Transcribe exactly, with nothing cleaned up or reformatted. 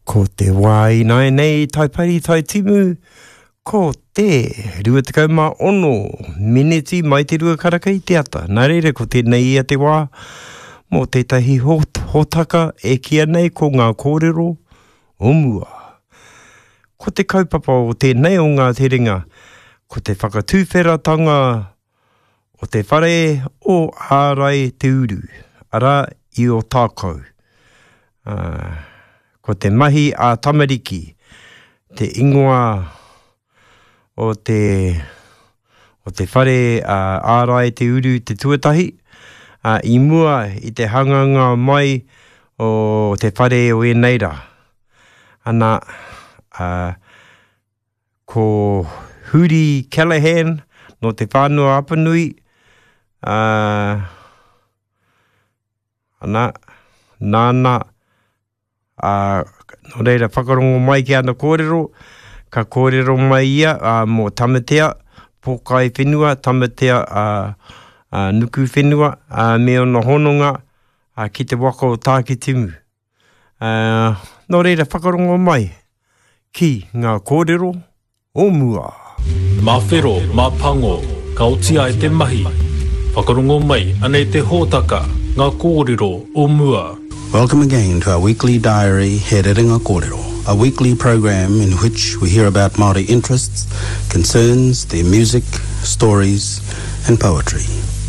Ko te wai nai nei tai pari tai timu, ko te rua te kauma ono, miniti mai te rua karaka i te ata. Nā reira ko te nei ia te wā, mō tētahi hot, hotaka e kia nei ko ngā kōrero o mua. Ko te kaupapa o tēnei o ngā te ringa, ko te whakatūwheratanga o te whare o ārai te uru, ara i o tākau. Uh, ko te mahi a tamariki, te ingoa o te, o te whare uh, ārai te uru te tuatahi, uh, i mua i te hanganga mai o te whare o e neira. Ana, uh, ko Huri Callahan no te whānua apanui, uh, ana, nāna, Uh, no reira whakarongo mai ki ana kōrero, ka kōrero mai ia uh, mō tamatea, pōkai whenua, tamatea uh, uh, nuku whenua, uh, me ona hononga uh, ki te waka o tāki timu. Uh, no reira whakarongo mai ki ngā kōrero o mua. Mā whero, mā pango, ka otia e te mahi, whakarongo mai anei te hōtaka, ngā kōrero o mua. Welcome again to our weekly diary, He Rerenga Kōrero, a weekly program in which we hear about Māori interests, concerns, their music, stories and poetry.